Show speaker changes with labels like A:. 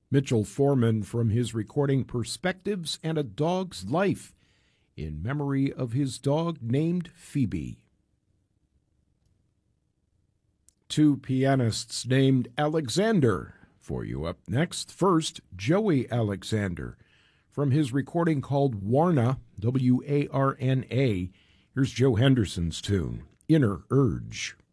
A: Mitchell Foreman from his recording Perspectives and a Dog's Life in memory of his dog named Phoebe. Two pianists named Alexander for you up next. First, Joey Alexander from his recording called Warna, W-A-R-N-A. Here's Joe Henderson's tune, Inner Urge.